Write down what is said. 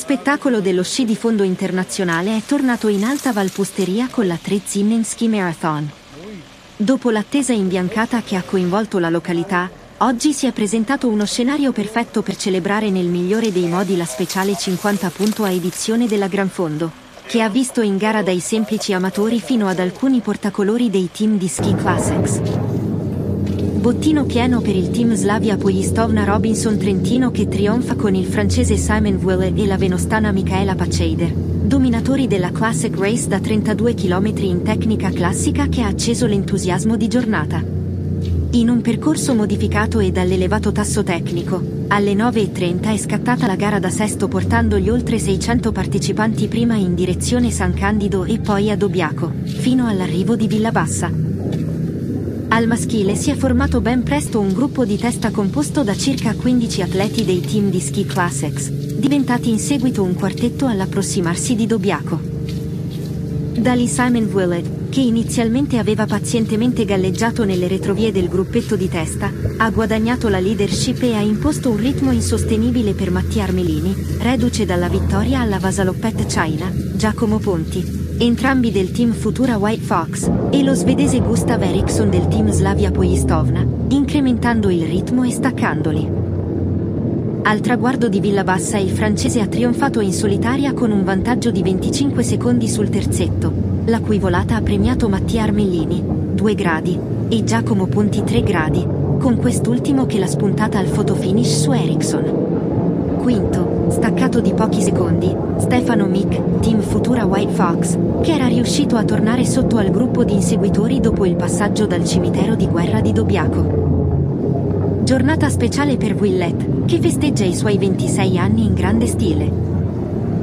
spettacolo dello sci di fondo internazionale è tornato in Alta Valpusteria con la Trezimmen Ski Marathon. Dopo l'attesa imbiancata che ha coinvolto la località, oggi si è presentato uno scenario perfetto per celebrare nel migliore dei modi la speciale 50ª edizione della Gran Fondo, che ha visto in gara dai semplici amatori fino ad alcuni portacolori dei team di Ski Classics. Bottino pieno per il team Slavia Polistovna Robinson Trentino che trionfa con il francese Simon Vuille e la venostana Michaela Pacheider, dominatori della Classic Race da 32 km in tecnica classica che ha acceso l'entusiasmo di giornata. In un percorso modificato e dall'elevato tasso tecnico, alle 9:30 è scattata la gara da Sesto portando gli oltre 600 partecipanti prima in direzione San Candido e poi a Dobbiaco, fino all'arrivo di Villabassa. Al maschile si è formato ben presto un gruppo di testa composto da circa 15 atleti dei team di Ski Classics, diventati in seguito un quartetto all'approssimarsi di Dobbiaco. Dali Simon Vuille, che inizialmente aveva pazientemente galleggiato nelle retrovie del gruppetto di testa, ha guadagnato la leadership e ha imposto un ritmo insostenibile per Mattia Armelini, reduce dalla vittoria alla Vasaloppet China, Giacomo Ponti, entrambi del team Futura White Fox, e lo svedese Gustav Eriksson del team Slavia Polistovna, incrementando il ritmo e staccandoli. Al traguardo di Villabassa il francese ha trionfato in solitaria con un vantaggio di 25 secondi sul terzetto, la cui volata ha premiato Mattia Armelini, 2 gradi, e Giacomo Ponti 3 gradi, con quest'ultimo che l'ha spuntata al fotofinish su Eriksson. Quinto, staccato di pochi secondi, Stefano Mick, team Futura White Fox, che era riuscito a tornare sotto al gruppo di inseguitori dopo il passaggio dal cimitero di guerra di Dobbiaco. Giornata speciale per Vuillet, che festeggia i suoi 26 anni in grande stile.